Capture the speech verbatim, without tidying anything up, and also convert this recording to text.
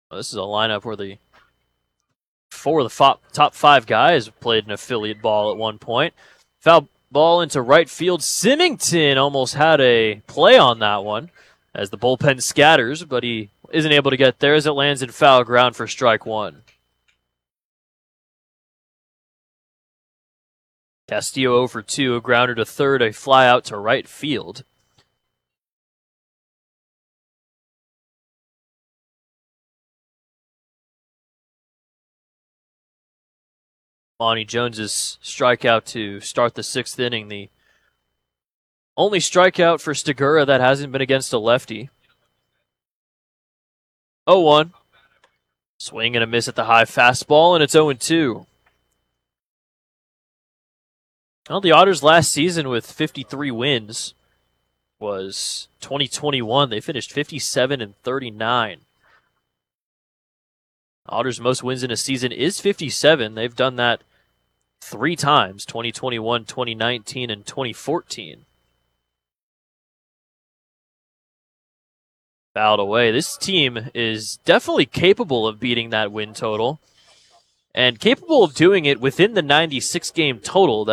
This is a lineup where the four of the fo- top five guys played an affiliate ball at one point. Foul ball into right field. Symington almost had a play on that one as the bullpen scatters, but he isn't able to get there as it lands in foul ground for strike one. Castillo oh for two, a grounder to third, a fly out to right field. Monty Jones's strikeout to start the sixth inning. The only strikeout for Stigura that hasn't been against a lefty. oh one. Swing and a miss at the high fastball, and it's oh two. Well, the Otters last season with fifty-three wins was twenty twenty-one. They finished fifty-seven and thirty-nine. Otters' most wins in a season is fifty-seven. They've done that three times, twenty twenty-one, twenty nineteen, and twenty fourteen. Fouled away. This team is definitely capable of beating that win total and capable of doing it within the ninety-six game total that